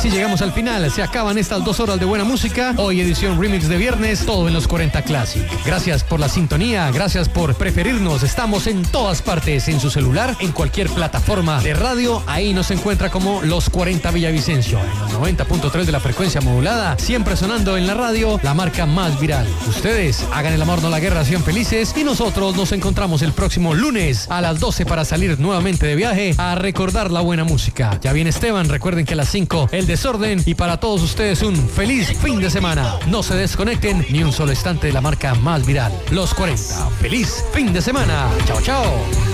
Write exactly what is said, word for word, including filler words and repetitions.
así llegamos al final. Se acaban estas dos horas de buena música. Hoy edición remix de viernes, todo en los cuarenta Classic. Gracias por la sintonía, gracias por preferirnos. Estamos en todas partes, en su celular, en cualquier plataforma de radio. Ahí nos encuentra como Los cuarenta Villavicencio, en los noventa punto tres de la frecuencia modulada, siempre sonando en la radio, la marca más viral. Ustedes hagan el amor, no la guerra, sean felices, y nosotros nos encontramos el próximo lunes a las doce para salir nuevamente de viaje a recordar la buena música. Ya viene Esteban, recuerden que a las cinco el desorden, y para todos ustedes un feliz fin de semana. No se desconecten ni un solo instante de la marca más viral, Los cuarenta. Feliz fin de semana. Chao, chao.